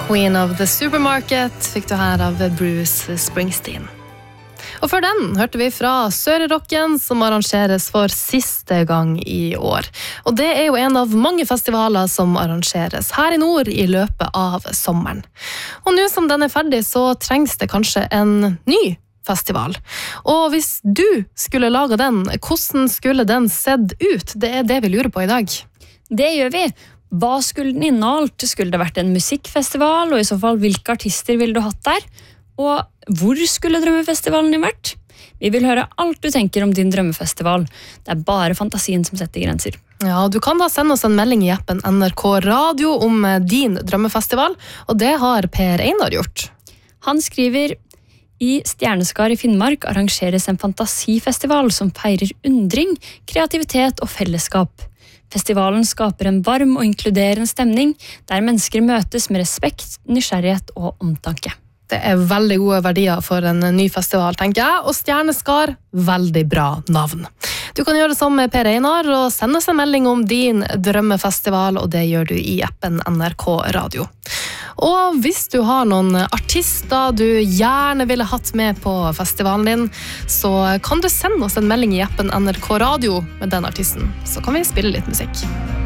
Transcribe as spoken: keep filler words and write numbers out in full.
Queen of the Supermarket fikk du her av Bruce Springsteen. Og før den hørte vi fra Sørerocken, som arrangeres for siste gang i år. Og det er jo en av mange festivaler som arrangeres her i nord i løpet av sommeren. Og nå som den er ferdig, så trengs det kanskje en ny festival. Og hvis du skulle lage den, hvordan skulle den sett ut? Det er det vi lurer på i dag. Det gjør vi. Hva skulle den inneholdt? Skulle det vært en musikkfestival, og i så fall hvilke artister ville du hatt der? Og hvor skulle drømmefestivalen din vært? Vi vil høre alt du tenker om din drømmefestival. Det er bare fantasien som setter grenser. Ja, du kan da sende oss en melding i appen N R K Radio om din drømmefestival, og det har Per Einar gjort. Han skriver: I Stjerneskar i Finnmark arrangeres en fantasifestival som feirer undring, kreativitet og fellesskap. Festivalen skaper en varm og inkluderende stemning, der mennesker møtes med respekt, nysgjerrighet og omtanke. Det er veldig gode verdier for en ny festival, tenker jeg, og Stjerneskar, veldig bra navn. Du kan gjøre det som med Per Einar og sende oss en melding om din drømmefestival, og det gjør du i appen N R K Radio. Og hvis du har noen artister du gjerne ville hatt med på festivalen din, så kan du sende oss en melding i appen N R K Radio med den artisten, så kan vi spille litt musikk.